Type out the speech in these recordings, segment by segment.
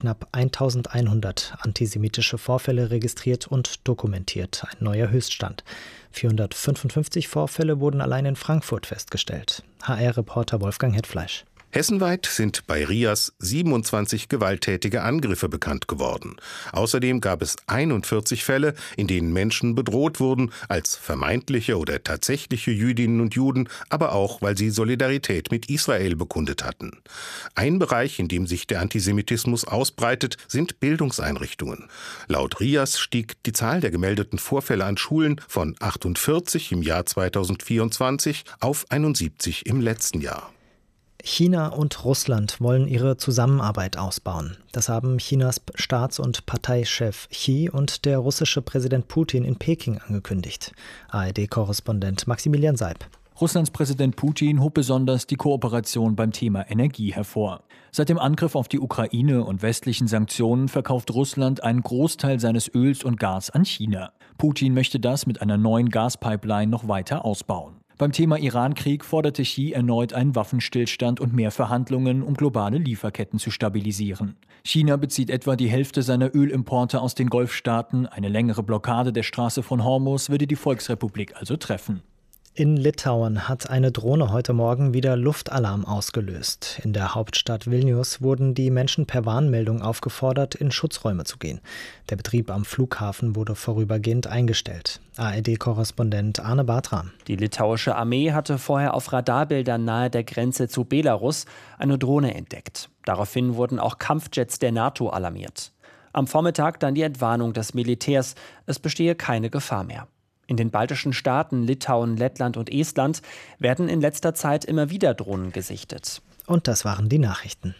knapp 1100 antisemitische Vorfälle registriert und dokumentiert, ein neuer Höchststand. 455 Vorfälle wurden allein in Frankfurt festgestellt. HR-Reporter Wolfgang Hetfleisch. Hessenweit sind bei RIAS 27 gewalttätige Angriffe bekannt geworden. Außerdem gab es 41 Fälle, in denen Menschen bedroht wurden, als vermeintliche oder tatsächliche Jüdinnen und Juden, aber auch, weil sie Solidarität mit Israel bekundet hatten. Ein Bereich, in dem sich der Antisemitismus ausbreitet, sind Bildungseinrichtungen. Laut RIAS stieg die Zahl der gemeldeten Vorfälle an Schulen von 48 im Jahr 2024 auf 71 im letzten Jahr. China und Russland wollen ihre Zusammenarbeit ausbauen. Das haben Chinas Staats- und Parteichef Xi und der russische Präsident Putin in Peking angekündigt. ARD-Korrespondent Maximilian Seib. Russlands Präsident Putin hob besonders die Kooperation beim Thema Energie hervor. Seit dem Angriff auf die Ukraine und westlichen Sanktionen verkauft Russland einen Großteil seines Öls und Gas an China. Putin möchte das mit einer neuen Gaspipeline noch weiter ausbauen. Beim Thema Iran-Krieg forderte Xi erneut einen Waffenstillstand und mehr Verhandlungen, um globale Lieferketten zu stabilisieren. China bezieht etwa die Hälfte seiner Ölimporte aus den Golfstaaten. Eine längere Blockade der Straße von Hormuz würde die Volksrepublik also treffen. In Litauen hat eine Drohne heute Morgen wieder Luftalarm ausgelöst. In der Hauptstadt Vilnius wurden die Menschen per Warnmeldung aufgefordert, in Schutzräume zu gehen. Der Betrieb am Flughafen wurde vorübergehend eingestellt. ARD-Korrespondent Arne Bartram. Die litauische Armee hatte vorher auf Radarbildern nahe der Grenze zu Belarus eine Drohne entdeckt. Daraufhin wurden auch Kampfjets der NATO alarmiert. Am Vormittag dann die Entwarnung des Militärs, es bestehe keine Gefahr mehr. In den baltischen Staaten Litauen, Lettland und Estland werden in letzter Zeit immer wieder Drohnen gesichtet. Und das waren die Nachrichten.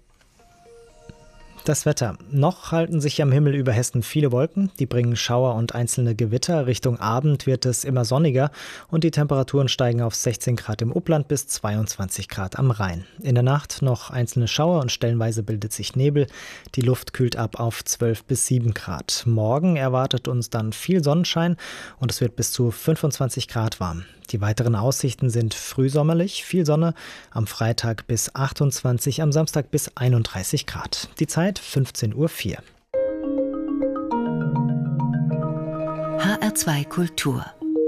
Das Wetter. Noch halten sich am Himmel über Hessen viele Wolken. Die bringen Schauer und einzelne Gewitter. Richtung Abend wird es immer sonniger und die Temperaturen steigen auf 16 Grad im Upland bis 22 Grad am Rhein. In der Nacht noch einzelne Schauer und stellenweise bildet sich Nebel. Die Luft kühlt ab auf 12 bis 7 Grad. Morgen erwartet uns dann viel Sonnenschein und es wird bis zu 25 Grad warm. Die weiteren Aussichten sind frühsommerlich, viel Sonne, am Freitag bis 28, am Samstag bis 31 Grad. Die Zeit 15:04 Uhr. HR2 Kultur.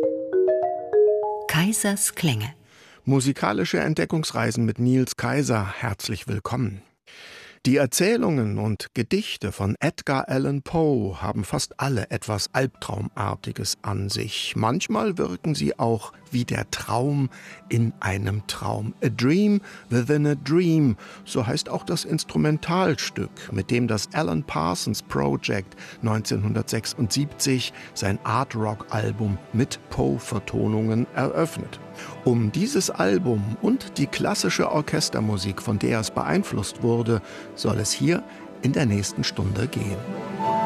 Kaisers Klänge. Musikalische Entdeckungsreisen mit Niels Kaiser. Herzlich willkommen. Die Erzählungen und Gedichte von Edgar Allan Poe haben fast alle etwas Albtraumartiges an sich. Manchmal wirken sie auch wie der Traum in einem Traum. A Dream Within a Dream, so heißt auch das Instrumentalstück, mit dem das Alan Parsons Project 1976 sein Art-Rock-Album mit Poe-Vertonungen eröffnet. Um dieses Album und die klassische Orchestermusik, von der es beeinflusst wurde, soll es hier in der nächsten Stunde gehen.